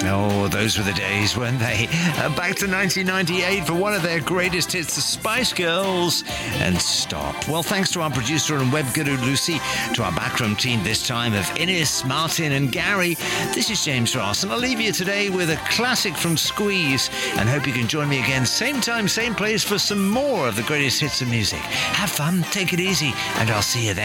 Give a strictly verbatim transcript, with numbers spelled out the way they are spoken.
Oh, those were the days, weren't they? Uh, back to nineteen ninety-eight for one of their greatest hits, the Spice Girls and Stop. Well, thanks to our producer and web guru Lucy, to our backroom team this time of Innes, Martin and Gary, this is James Ross, and I'll leave you today with a classic from Squeeze, and hope you can join me again same time, same place for some more of the greatest hits of music. Have fun, take it easy, and I'll see you then.